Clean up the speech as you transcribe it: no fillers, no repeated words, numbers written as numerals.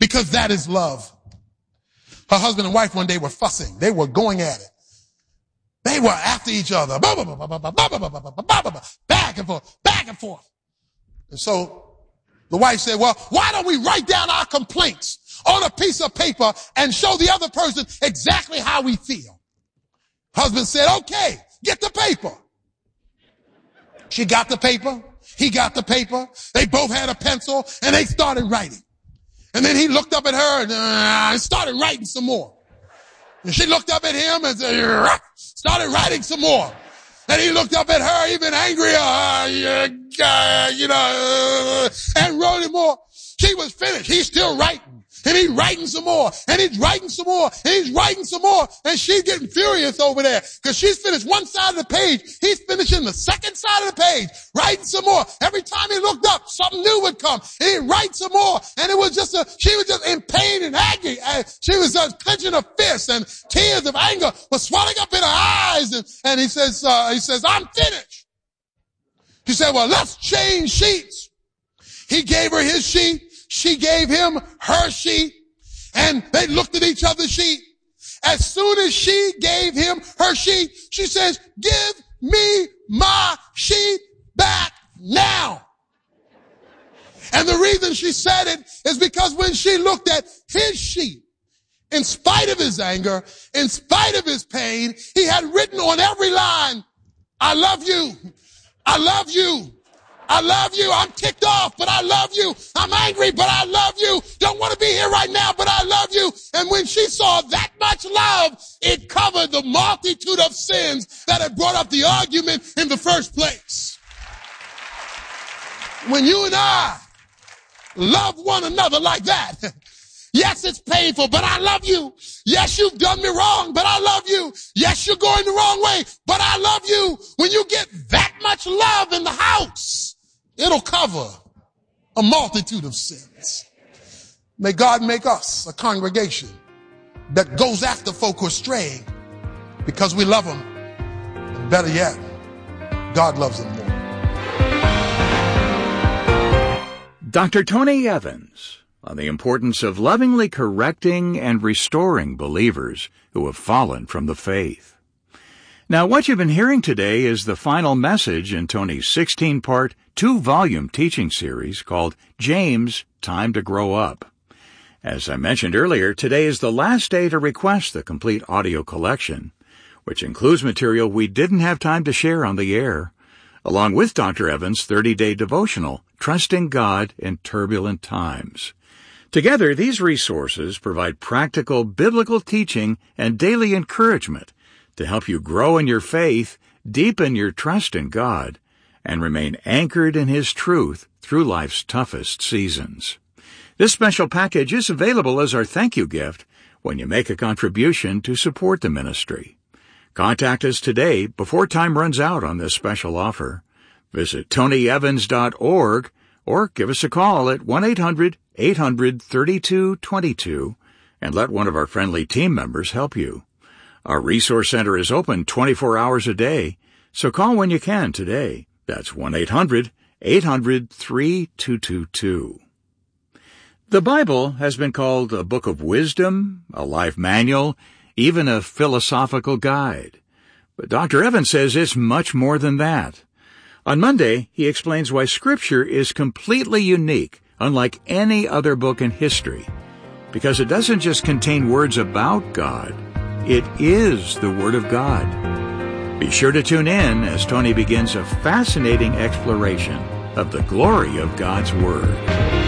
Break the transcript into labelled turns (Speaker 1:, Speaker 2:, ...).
Speaker 1: because that is love. Her husband and wife one day were fussing. They were going at it. They were after each other. Back and forth, back and forth. And so the wife said, well, why don't we write down our complaints on a piece of paper and show the other person exactly how we feel? Husband said, okay, get the paper. She got the paper. He got the paper. They both had a pencil and they started writing. And then he looked up at her and started writing some more. And she looked up at him and started writing some more. And he looked up at her even angrier, and wrote it more. She was finished. He's still writing. And he's writing some more. And he's writing some more. And he's writing some more. And she's getting furious over there. Because she's finished one side of the page. He's finishing the second side of the page. Writing some more. Every time he looked up, something new would come. And he'd write some more. And it was she was just in pain and agony. She was just clenching her fists. And tears of anger were swelling up in her eyes. And he says, I'm finished. She said, well, let's change sheets. He gave her his sheet. She gave him her sheet, and they looked at each other's sheet. As soon as she gave him her sheet, she says, give me my sheet back now. And the reason she said it is because when she looked at his sheet, in spite of his anger, in spite of his pain, he had written on every line, I love you. I love you. I love you. I'm ticked off, but I love you. I'm angry, but I love you. Don't want to be here right now, but I love you. And when she saw that much love, it covered the multitude of sins that had brought up the argument in the first place. When you and I love one another like that, yes, it's painful, but I love you. Yes, you've done me wrong, but I love you. Yes, you're going the wrong way, but I love you. When you get that much love in the house, it'll cover a multitude of sins. May God make us a congregation that goes after folk who are straying because we love them. And better yet, God loves them more.
Speaker 2: Dr. Tony Evans on the importance of lovingly correcting and restoring believers who have fallen from the faith. Now, what you've been hearing today is the final message in Tony's 16-part, 2-volume teaching series called James, Time to Grow Up. As I mentioned earlier, today is the last day to request the complete audio collection, which includes material we didn't have time to share on the air, along with Dr. Evans' 30-day devotional, Trusting God in Turbulent Times. Together, these resources provide practical biblical teaching and daily encouragement to help you grow in your faith, deepen your trust in God, and remain anchored in His truth through life's toughest seasons. This special package is available as our thank you gift when you make a contribution to support the ministry. Contact us today before time runs out on this special offer. Visit tonyevans.org or give us a call at 1-800-800-3222 and let one of our friendly team members help you. Our resource center is open 24 hours a day, so call when you can today. That's 1-800-800-3222. The Bible has been called a book of wisdom, a life manual, even a philosophical guide. But Dr. Evans says it's much more than that. On Monday, he explains why Scripture is completely unique, unlike any other book in history, because it doesn't just contain words about God. It is the Word of God. Be sure to tune in as Tony begins a fascinating exploration of the glory of God's Word.